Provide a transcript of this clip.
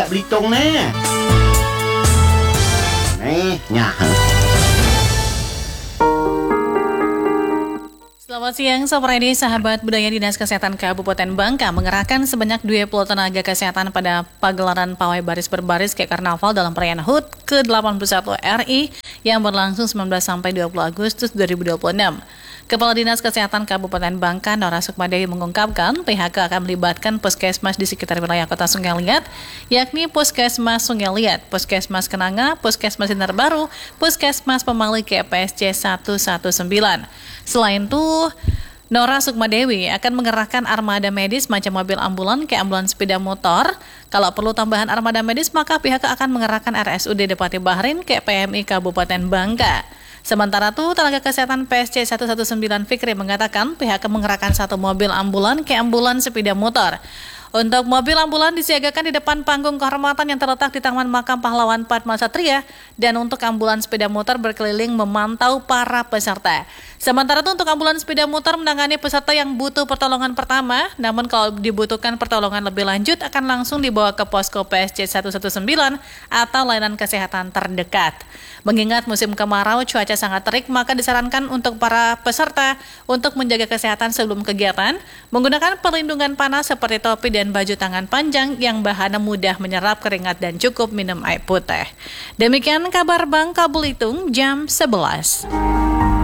Belitung nih. Nyah. Selamat siang, Sopredi, sahabat budaya Dinas Kesehatan Kabupaten Bangka mengerahkan sebanyak 20 tenaga kesehatan pada pagelaran pawai baris berbaris kayak karnaval dalam perayaan HUT ke-81 RI yang berlangsung 19 sampai 20 Agustus 2026. Kepala Dinas Kesehatan Kabupaten Bangka, Nora Sukmadewi mengungkapkan PHK akan melibatkan puskesmas di sekitar wilayah kota Sungai Liat, yakni Puskesmas Sungai Liat, Puskesmas Kenanga, Puskesmas Sinar Baru, Puskesmas Pemali KPSC 119. Selain itu, Nora Sukmadewi akan mengerahkan armada medis macam mobil ambulan ke ambulans sepeda motor. Kalau perlu tambahan armada medis, maka pihak akan mengerahkan RSUD Depati Bahrin ke PMI Kabupaten Bangka. Sementara itu, tenaga kesehatan PSC 119 Fikri mengatakan pihak mengerahkan satu mobil ambulan ke ambulans sepeda motor. Untuk mobil ambulan disiagakan di depan panggung kehormatan yang terletak di Taman Makam Pahlawan Padma Satria, dan untuk ambulans sepeda motor berkeliling memantau para peserta. Sementara itu untuk ambulans sepeda motor menangani peserta yang butuh pertolongan pertama, namun kalau dibutuhkan pertolongan lebih lanjut akan langsung dibawa ke posko PSC 119 atau layanan kesehatan terdekat. Mengingat musim kemarau cuaca sangat terik, maka disarankan untuk para peserta untuk menjaga kesehatan sebelum kegiatan, menggunakan perlindungan panas seperti topi dan baju tangan panjang yang bahannya mudah menyerap keringat dan cukup minum air putih. Demikian kabar Bangka Belitung jam 11.